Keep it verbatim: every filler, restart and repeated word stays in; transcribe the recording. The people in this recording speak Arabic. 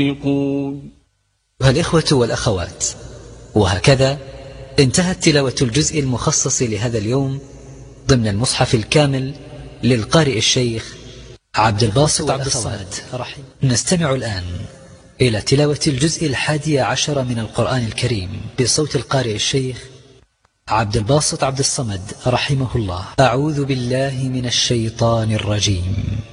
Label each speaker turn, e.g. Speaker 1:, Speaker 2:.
Speaker 1: الإخوة والأخوات، وهكذا انتهت تلاوة الجزء المخصص لهذا اليوم ضمن المصحف الكامل للقارئ الشيخ عبد الباسط عبد الصمد. نستمع الآن إلى تلاوة الجزء الحادي عشر من القرآن الكريم بصوت القارئ الشيخ عبد الباسط عبد الصمد رحمه الله. أعوذ بالله من الشيطان الرجيم.